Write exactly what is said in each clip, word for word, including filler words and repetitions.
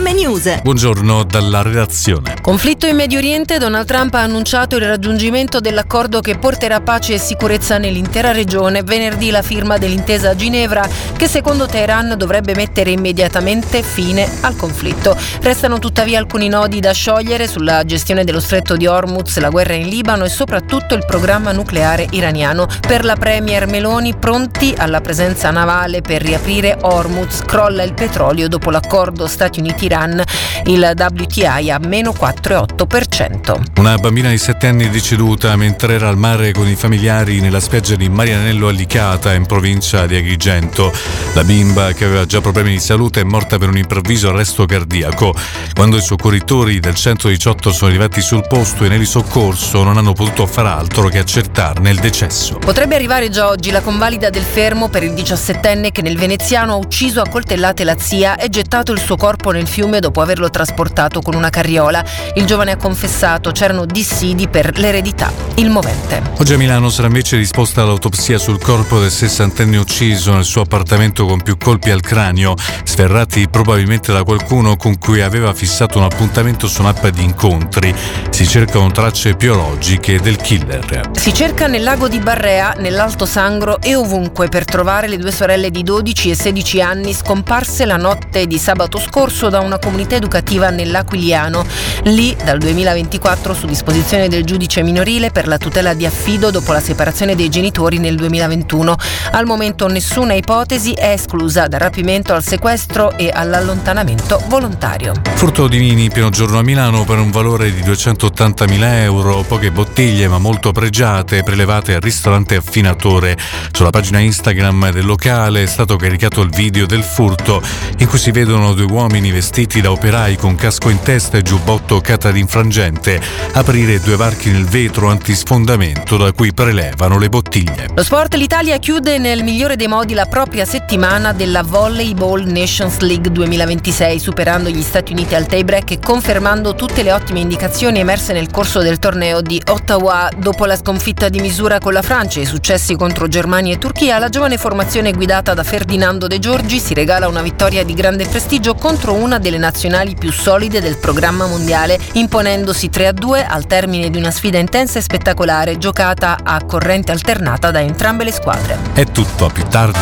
M News. Buongiorno dalla redazione. Conflitto in Medio Oriente, Donald Trump ha annunciato il raggiungimento dell'accordo che porterà pace e sicurezza nell'intera regione. Venerdì la firma dell'intesa a Ginevra, che secondo Teheran dovrebbe mettere immediatamente fine al conflitto. Restano tuttavia alcuni nodi da sciogliere sulla gestione dello stretto di Hormuz, la guerra in Libano e soprattutto il programma nucleare iraniano. Per la premier Meloni, pronti alla presenza navale per riaprire Hormuz. Crolla il petrolio dopo l'accordo Stati Uniti-Iran, il W T I a meno quattro virgola otto per cento. Una bambina di sette anni è deceduta mentre era al mare con i familiari nella spiaggia di Marianello a Licata, in provincia di Agrigento. La bimba, che aveva già problemi di salute, è morta per un improvviso arresto cardiaco. Quando i soccorritori del centodiciotto sono arrivati sul posto, i neri soccorso non hanno potuto far altro che accertarne il decesso. Potrebbe arrivare già oggi la convalida del fermo per il diciassettenne che nel veneziano ha ucciso a coltellate la zia e gettato il suo corpo nel fiume dopo averlo trasportato con una carriola. Il giovane ha confessato, c'erano dissidi per l'eredità. Il movente. Oggi a Milano sarà invece disposta l'autopsia sul corpo del sessantenne ucciso nel suo appartamento con più colpi al cranio, sferrati probabilmente da qualcuno con cui aveva fissato un appuntamento su un'app di incontri. Si cercano tracce biologiche del killer. Si cerca nel lago di Barrea, nell'Alto Sangro e ovunque per trovare le due sorelle di dodici e sedici anni scomparse la notte di sabato scorso da una comunità educativa nell'Aquiliano. Lì, dal duemilaventiquattro, su disposizione del giudice minorile per la tutela di affido dopo la separazione dei genitori nel duemilaventuno. Al momento nessuna ipotesi è esclusa, dal rapimento al sequestro e all'allontanamento volontario. Furto di vini pieno giorno a Milano per un valore di duecentottantamila euro, poche bottiglie ma molto pregiate prelevate al ristorante Affinatore. Sulla pagina Instagram del locale è stato caricato il video del furto, in cui si vedono due uomini vestiti da operai con casco in testa e giubbotto catarinfrangente aprire due varchi nel vetro antisfondamento da cui prelevano le bottiglie. Lo sport, l'Italia chiude nel migliore dei modi la propria settimana della Volleyball Nations League duemilaventisei, superando gli Stati Uniti al tie-break e confermando tutte le ottime indicazioni emerse nel corso del torneo di Ottawa. Dopo la sconfitta di misura con la Francia e i successi contro Germania e Turchia, la giovane formazione guidata da Ferdinando De Giorgi si regala una vittoria di grande prestigio contro una delle nazionali più solide del programma mondiale, imponendosi tre a due al termine di una sfida intensa e spettacolare giocata a corrente alternata da entrambe le squadre. È tutto, a più tardi.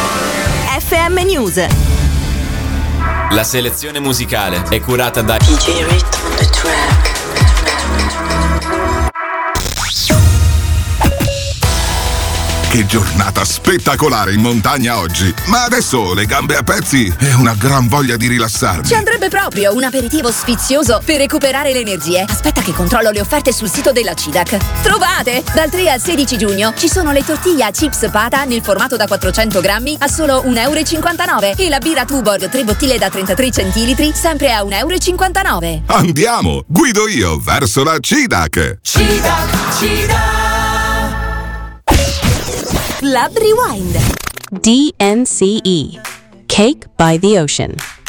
F M News. La selezione musicale è curata da D J Rhythm on the track. Che giornata spettacolare in montagna oggi! Ma adesso le gambe a pezzi e una gran voglia di rilassarmi. Ci andrebbe proprio un aperitivo sfizioso per recuperare le energie. Aspetta che controllo le offerte sul sito della C I D A C. Trovate! Dal tre al sedici giugno ci sono le tortiglia chips pata nel formato da quattrocento grammi a solo un euro e cinquantanove e la birra Tuborg tre bottiglie da trentatré centilitri sempre a un euro e cinquantanove. Andiamo! Guido io verso la C I D A C. C I D A C, C I D A C. Club Rewind. D N C E. Cake by the Ocean.